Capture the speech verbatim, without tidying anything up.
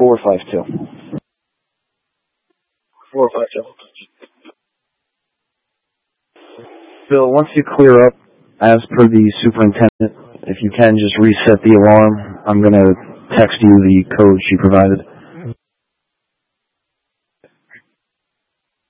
four five two. four five two. Bill, once you clear up, as per the superintendent, if you can just reset the alarm, I'm going to text you the code she provided.